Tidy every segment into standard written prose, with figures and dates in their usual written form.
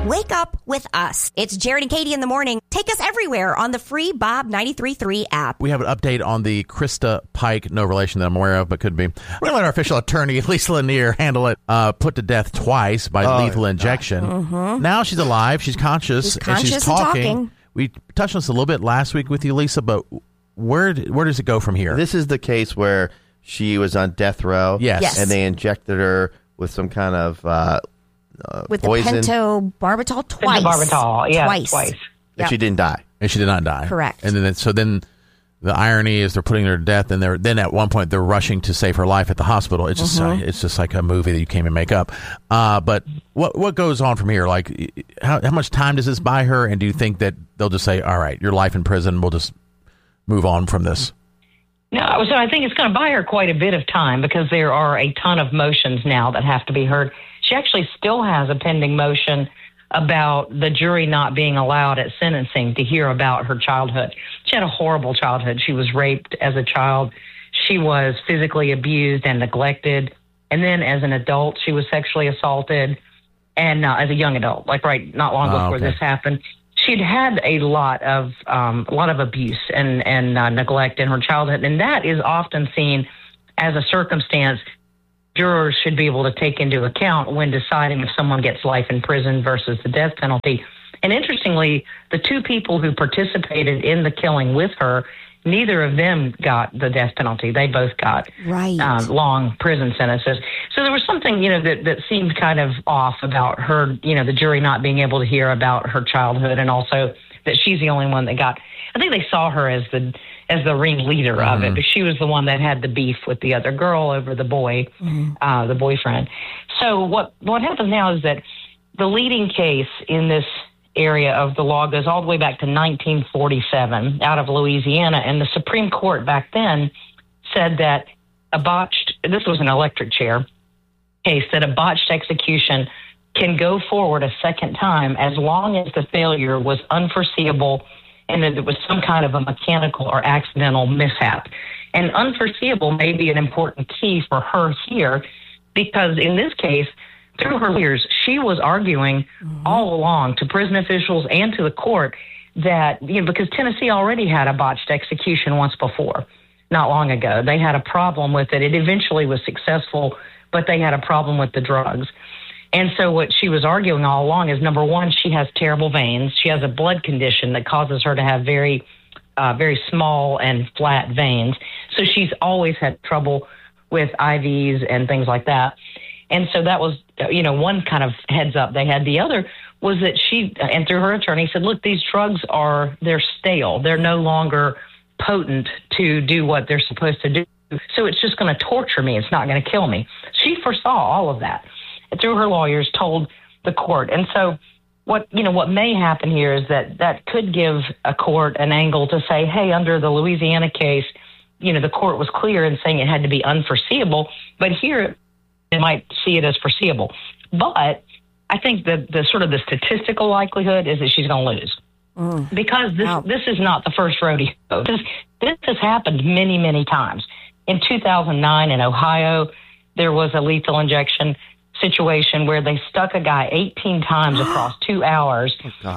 Wake up with us. It's Jared and Katie in the morning. Take us everywhere on the free Bob 93.3 app. We have an update on the Krista Pike, no relation that I'm aware of, but could be. We're going to let our official attorney, Lisa Lanier, handle it. Put to death twice by lethal injection. Mm-hmm. Now she's alive. She's conscious. And she's talking. We touched on this a little bit last week with you, Lisa, but where does it go from here? This is the case where she was on death row. Yes. And they injected her with some kind of with poison. the pentobarbital twice. Pentobarbital, yeah, twice. And Yep. she didn't die. And she did not die. Correct. And then the irony is they're putting her to death, and then at one point they're rushing to save her life at the hospital. It's just like a movie that you can't even make up. But what goes on from here? Like, how much time does this buy her? And do you think that they'll just say, all right, your life in prison, we'll just move on from this? No, so I think it's going to buy her quite a bit of time because there are a ton of motions now that have to be heard. She actually still has a pending motion about the jury not being allowed at sentencing to hear about her childhood. She had a horrible childhood. She was raped as a child. She was physically abused and neglected. And then as an adult, she was sexually assaulted. And as a young adult, not long before this happened. She'd had a lot of abuse and neglect in her childhood, and that is often seen as a circumstance jurors should be able to take into account when deciding if someone gets life in prison versus the death penalty. And interestingly, the two people who participated in the killing with her, neither of them got the death penalty. They both got long prison sentences. So there was something, that seemed kind of off about her, the jury not being able to hear about her childhood, and also that she's the only one that got. I think they saw her as the ringleader of it, but she was the one that had the beef with the other girl over the boy, the boyfriend. So what happens now is that the leading case in this area of the law goes all the way back to 1947 out of Louisiana, and the Supreme Court back then said that this was an electric chair case, that a botched execution can go forward a second time as long as the failure was unforeseeable and that there was some kind of a mechanical or accidental mishap. And unforeseeable may be an important key for her here, because in this case, through her lawyers, she was arguing all along to prison officials and to the court that, because Tennessee already had a botched execution once before, not long ago. They had a problem with it. It eventually was successful, but they had a problem with the drugs. And so what she was arguing all along is, number one, she has terrible veins. She has a blood condition that causes her to have very, very small and flat veins. So she's always had trouble with IVs and things like that. And so that was, one kind of heads up they had. The other was that she, and through her attorney, said, look, these drugs they're stale. They're no longer potent to do what they're supposed to do. So it's just going to torture me. It's not going to kill me. She foresaw all of that. And through her lawyers told the court. And so what may happen here is that could give a court an angle to say, hey, under the Louisiana case, the court was clear in saying it had to be unforeseeable, but here it might see it as foreseeable. But I think that the statistical likelihood is that she's going to lose because this is not the first rodeo. This has happened many, many times. In 2009 in Ohio, there was a lethal injection situation where they stuck a guy 18 times across 2 hours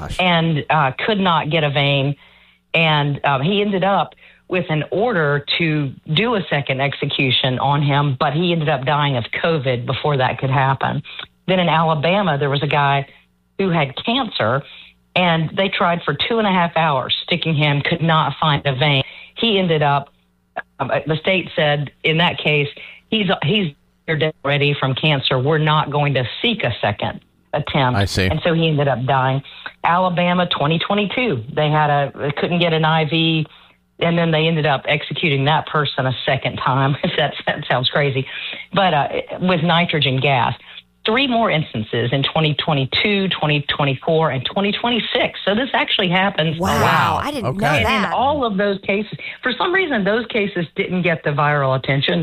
and could not get a vein. And he ended up with an order to do a second execution on him, but he ended up dying of COVID before that could happen. Then in Alabama, there was a guy who had cancer, and they tried for 2.5 hours sticking him, could not find a vein. He ended up, the state said in that case, he's dead already from cancer. We're not going to seek a second attempt. I see. And so he ended up dying. Alabama, 2022, they couldn't get an IV, and then they ended up executing that person a second time. that sounds crazy, but with nitrogen gas. 3 more instances in 2022, 2024, and 2026. So this actually happens. Wow. I didn't know that. And in all of those cases, for some reason, those cases didn't get the viral attention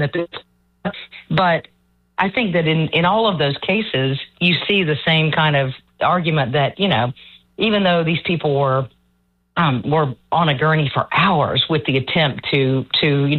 but I think that in all of those cases, you see the same kind of argument that, even though these people were on a gurney for hours with the attempt to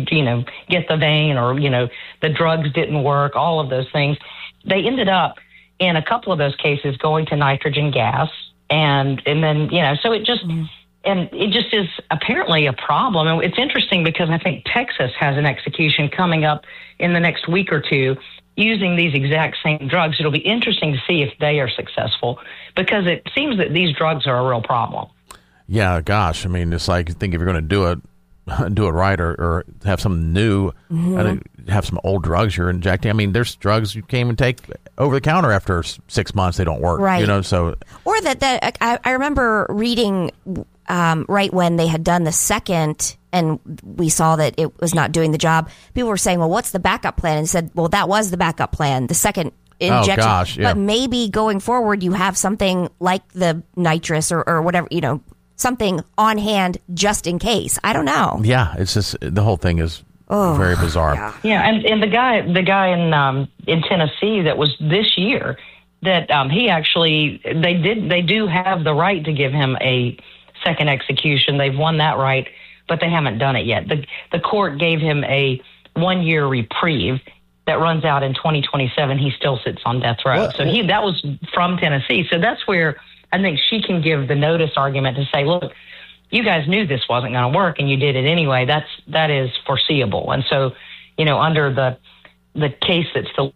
get the vein, or, the drugs didn't work, all of those things, they ended up in a couple of those cases going to nitrogen gas. And then, so it just, and it just is apparently a problem. And it's interesting because I think Texas has an execution coming up in the next week or two using these exact same drugs. It'll be interesting to see if they are successful, because it seems that these drugs are a real problem. Yeah, gosh. I mean, it's like, I think if you're going to do it right, or have something new, and have some old drugs you're injecting. I mean, there's drugs you can't even take over the counter after 6 months. They don't work, right? So, or that I remember reading right when they had done the second, and we saw that it was not doing the job. People were saying, "Well, what's the backup plan?" And said, "Well, that was the backup plan, the second injection." Oh gosh, yeah. But maybe going forward, you have something like the nitrous or whatever, something on hand just in case. I don't know. Yeah, it's just, the whole thing is very bizarre. Yeah, and the guy in Tennessee that was this year, that he actually, they do have the right to give him a second execution. They've won that right, but they haven't done it yet. The court gave him a 1-year reprieve that runs out in 2027. He still sits on death row. What? So that was from Tennessee. So that's where I think she can give the notice argument to say, look, you guys knew this wasn't going to work and you did it anyway. That is foreseeable. And so, under the case that's still,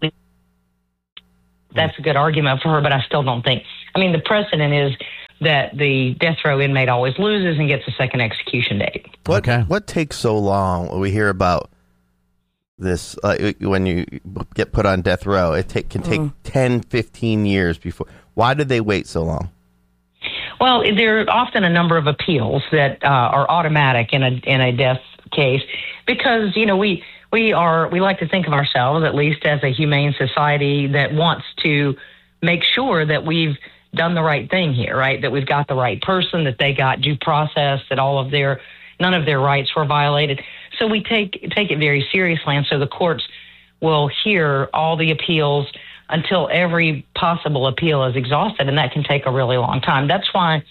that's a good argument for her, but I still don't think, the precedent is that the death row inmate always loses and gets a second execution date. What takes so long when we hear about this, when you get put on death row? It can take 10, 15 years before. Why did they wait so long? Well, there are often a number of appeals that are automatic in a death case, because we like to think of ourselves, at least as a humane society that wants to make sure that we've done the right thing here, right? That we've got the right person, that they got due process, that none of their rights were violated. So we take it very seriously, and so the courts will hear all the appeals until every possible appeal is exhausted, and that can take a really long time. That's why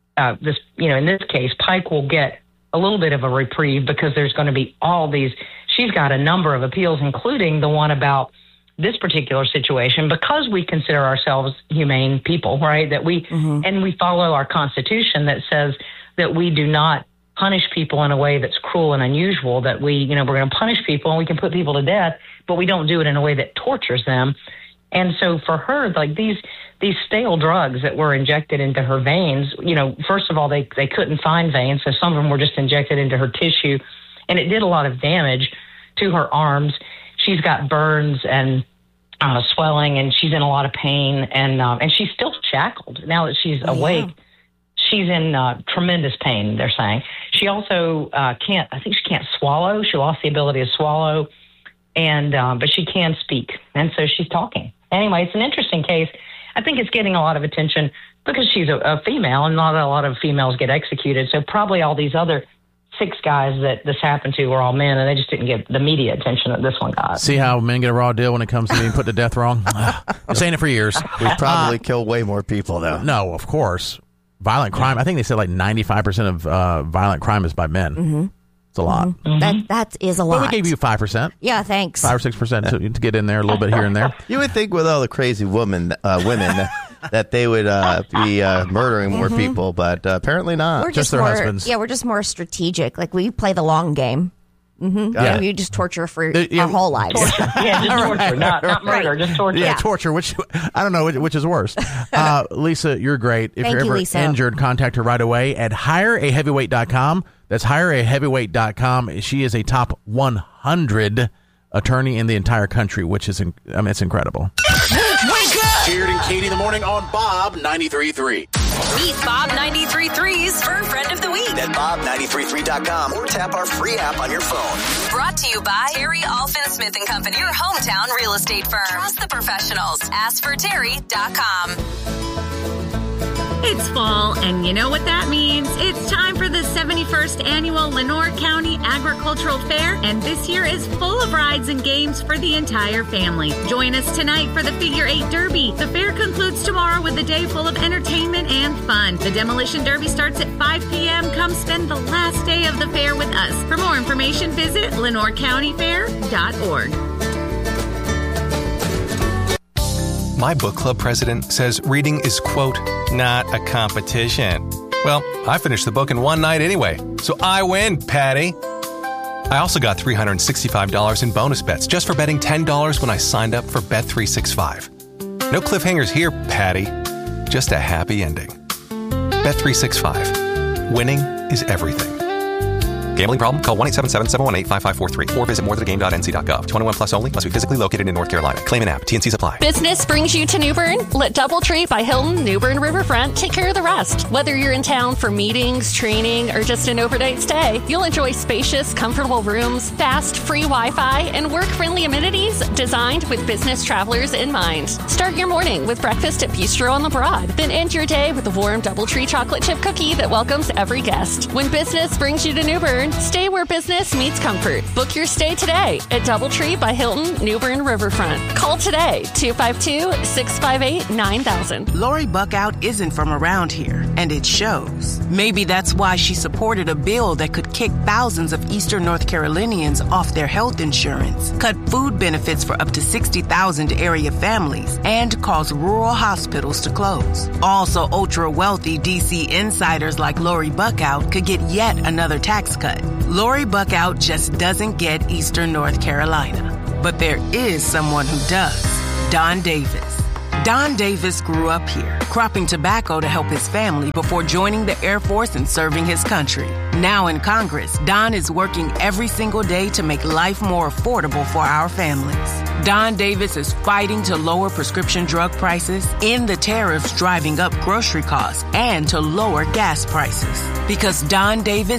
in this case, Pike will get a little bit of a reprieve, because there's going to be all these. She's got a number of appeals, including the one about this particular situation, because we consider ourselves humane people, right? That and we follow our Constitution that says that we do not punish people in a way that's cruel and unusual. That we're going to punish people and we can put people to death, but we don't do it in a way that tortures them. And so for her, like these stale drugs that were injected into her veins, first of all, they couldn't find veins, so some of them were just injected into her tissue, and it did a lot of damage to her arms. She's got burns and swelling, and she's in a lot of pain, and she's still shackled. Now that she's awake, she's in tremendous pain, they're saying. She also can't swallow. She lost the ability to swallow, and but she can speak, and so she's talking. Anyway, it's an interesting case. I think it's getting a lot of attention because she's a female, and not a lot of females get executed. So probably all these other 6 guys that this happened to were all men, and they just didn't get the media attention that this one got. See how men get a raw deal when it comes to being put to death wrong? I'm saying it for years. We probably kill way more people, though. No, of course. Violent crime, I think they said like 95% of violent crime is by men. Mm-hmm. It's a lot. Mm-hmm. That is a lot. But we gave you 5%. Yeah, thanks. 5 or 6% to get in there, a little bit here and there. You would think with all the crazy women that they would be murdering more people, but apparently not. We're just their husbands. Yeah, we're just more strategic. Like, we play the long game. Mm-hmm. Yeah. You just torture for our whole lives. Yeah, just torture, not murder, just torture. Yeah, torture, which I don't know which is worse. Lisa, you're great. If you're ever injured, contact her right away at hireaheavyweight.com. That's hireaheavyweight.com. She is a top 100 attorney in the entire country, which is, it's incredible. Wake up! Jared and Katie in the morning on Bob 93.3. Meet Bob 93.3's Fur Friend of the Week at bob933.com or tap our free app on your phone. Brought to you by Terry Alfin Smith & Company, your hometown real estate firm. Trust the professionals. AskForTerry.com. It's fall, and you know what that means. It's time for the 71st Annual Lenoir County Agricultural Fair, and this year is full of rides and games for the entire family. Join us tonight for the Figure 8 Derby. The fair concludes tomorrow with a day full of entertainment and fun. The Demolition Derby starts at 5 p.m. Come spend the last day of the fair with us. For more information, visit LenoirCountyFair.org. My book club president says reading is, quote, not a competition. Well, I finished the book in one night anyway, so I win, Patty. I also got $365 in bonus bets just for betting $10 when I signed up for Bet365. No cliffhangers here, Patty. Just a happy ending. Bet365. Winning is everything. Gambling problem? Call 1-877-718-5543 or visit morethanagame.nc.gov. 21 plus only. Must be physically located in North Carolina. Claim an app. T&Cs apply. Business brings you to New Bern? Let DoubleTree by Hilton New Bern Riverfront take care of the rest. Whether you're in town for meetings, training, or just an overnight stay, you'll enjoy spacious, comfortable rooms, fast, free Wi-Fi, and work-friendly amenities designed with business travelers in mind. Start your morning with breakfast at Bistro on the Broad. Then end your day with a warm DoubleTree chocolate chip cookie that welcomes every guest. When business brings you to New Bern, stay where business meets comfort. Book your stay today at DoubleTree by Hilton New Bern Riverfront. Call today, 252-658-9000. Lori Buckout isn't from around here, and it shows. Maybe that's why she supported a bill that could kick thousands of Eastern North Carolinians off their health insurance, cut food benefits for up to 60,000 area families, and cause rural hospitals to close. Also, ultra-wealthy D.C. insiders like Lori Buckout could get yet another tax cut. Lori Buckout just doesn't get Eastern North Carolina. But there is someone who does. Don Davis. Don Davis grew up here, cropping tobacco to help his family before joining the Air Force and serving his country. Now in Congress, Don is working every single day to make life more affordable for our families. Don Davis is fighting to lower prescription drug prices, end the tariffs driving up grocery costs, and to lower gas prices. Because Don Davis